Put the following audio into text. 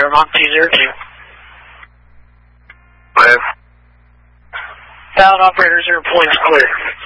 Paramount 202. Clear. Valid operator 0 points clear.